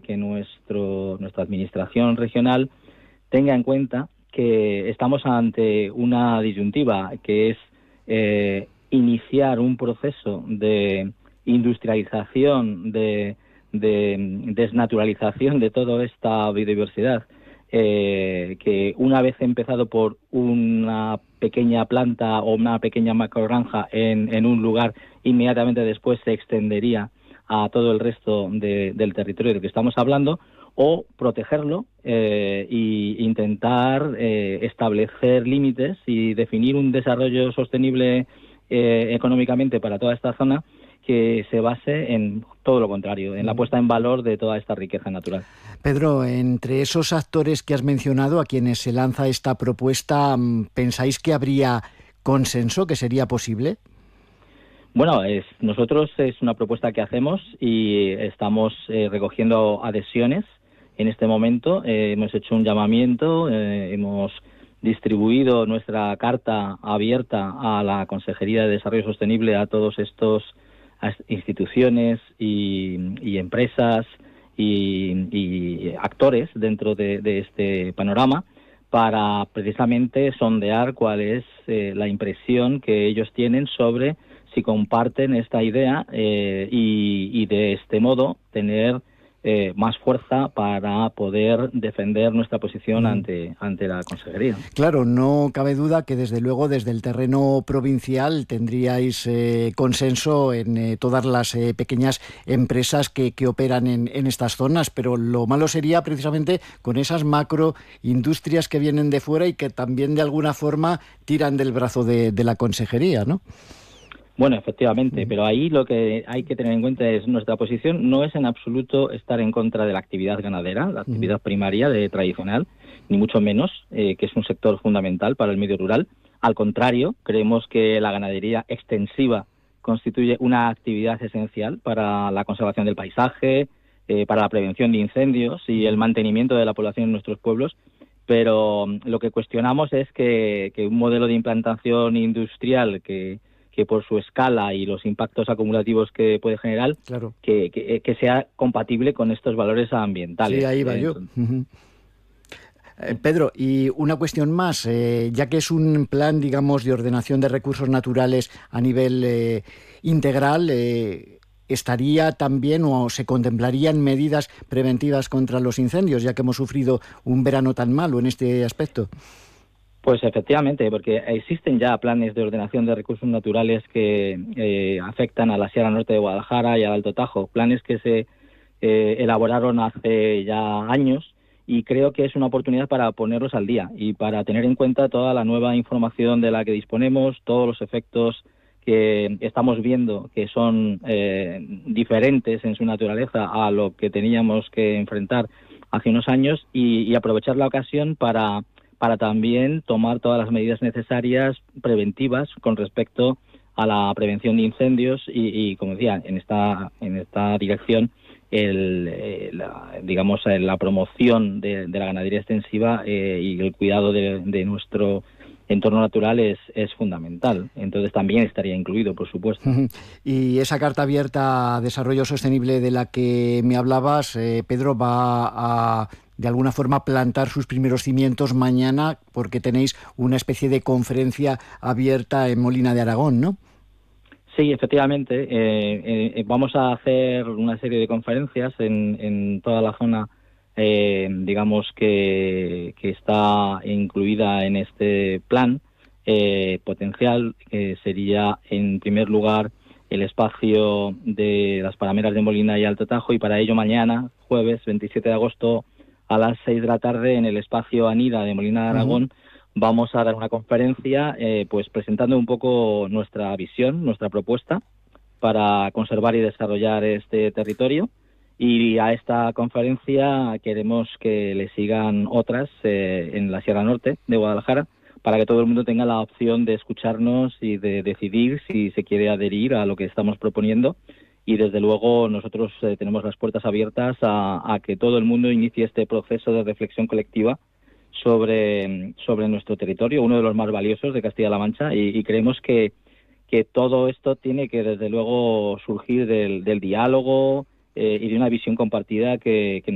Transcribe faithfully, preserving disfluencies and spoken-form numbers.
que nuestro, nuestra administración regional tenga en cuenta que estamos ante una disyuntiva, que es eh, iniciar un proceso de industrialización, de, de desnaturalización de toda esta biodiversidad, eh, que una vez empezado por una pequeña planta o una pequeña macrogranja en, en un lugar, inmediatamente después se extendería a todo el resto de, del territorio del que estamos hablando, o protegerlo eh, e intentar eh, establecer límites y definir un desarrollo sostenible eh, económicamente para toda esta zona que se base en todo lo contrario, en la puesta en valor de toda esta riqueza natural. Pedro, entre esos actores que has mencionado, a quienes se lanza esta propuesta, ¿pensáis que habría consenso, que sería posible? Bueno, es, nosotros es una propuesta que hacemos y estamos eh, recogiendo adhesiones. En este momento eh, hemos hecho un llamamiento, eh, hemos distribuido nuestra carta abierta a la Consejería de Desarrollo Sostenible, a todos estos a instituciones y, y empresas y, y actores dentro de, de este panorama, para precisamente sondear cuál es eh, la impresión que ellos tienen sobre si comparten esta idea eh, y, y de este modo tener eh, más fuerza para poder defender nuestra posición mm. ante, ante la Consejería. Claro, no cabe duda que desde luego desde el terreno provincial tendríais eh, consenso en eh, todas las eh, pequeñas empresas que, que operan en, en estas zonas, pero lo malo sería precisamente con esas macroindustrias que vienen de fuera y que también de alguna forma tiran del brazo de, de la Consejería, ¿no? Bueno, efectivamente, pero ahí lo que hay que tener en cuenta es nuestra posición no es en absoluto estar en contra de la actividad ganadera, la actividad primaria de tradicional, ni mucho menos, eh, que es un sector fundamental para el medio rural. Al contrario, creemos que la ganadería extensiva constituye una actividad esencial para la conservación del paisaje, eh, para la prevención de incendios y el mantenimiento de la población en nuestros pueblos. Pero lo que cuestionamos es que, que un modelo de implantación industrial que que por su escala y los impactos acumulativos que puede generar, claro. que, que, que sea compatible con estos valores ambientales. Sí, ahí va yo. Uh-huh. Eh, Pedro, y una cuestión más, eh, ya que es un plan, digamos, de ordenación de recursos naturales a nivel eh, integral, eh, ¿estaría también o se contemplarían medidas preventivas contra los incendios, ya que hemos sufrido un verano tan malo en este aspecto? Pues efectivamente, porque existen ya planes de ordenación de recursos naturales que eh, afectan a la Sierra Norte de Guadalajara y al Alto Tajo, planes que se eh, elaboraron hace ya años y creo que es una oportunidad para ponerlos al día y para tener en cuenta toda la nueva información de la que disponemos, todos los efectos que estamos viendo que son eh, diferentes en su naturaleza a lo que teníamos que enfrentar hace unos años y, y aprovechar la ocasión para para también tomar todas las medidas necesarias preventivas con respecto a la prevención de incendios y, y como decía, en esta en esta dirección, el, eh, la, digamos, la promoción de, de la ganadería extensiva eh, y el cuidado de, de nuestro entorno natural es, es fundamental. Entonces también estaría incluido, por supuesto. Y esa carta abierta a desarrollo sostenible de la que me hablabas, eh, Pedro, va a de alguna forma plantar sus primeros cimientos mañana, porque tenéis una especie de conferencia abierta en Molina de Aragón, ¿no? Sí, efectivamente. Eh, eh, vamos a hacer una serie de conferencias en, en toda la zona, eh, digamos, que, que está incluida en este plan eh, potencial, que sería, en primer lugar, el espacio de las Parameras de Molina y Alto Tajo, y para ello mañana, jueves veintisiete de agosto, a las seis de la tarde, en el espacio Anida de Molina de Aragón, uh-huh. vamos a dar una conferencia eh, pues presentando un poco nuestra visión, nuestra propuesta para conservar y desarrollar este territorio. Y a esta conferencia queremos que le sigan otras eh, en la Sierra Norte de Guadalajara, para que todo el mundo tenga la opción de escucharnos y de decidir si se quiere adherir a lo que estamos proponiendo. Y desde luego nosotros eh, tenemos las puertas abiertas a, a que todo el mundo inicie este proceso de reflexión colectiva sobre, sobre nuestro territorio, uno de los más valiosos de Castilla-La Mancha, y, y creemos que, que todo esto tiene que desde luego surgir del, del diálogo eh, y de una visión compartida que, que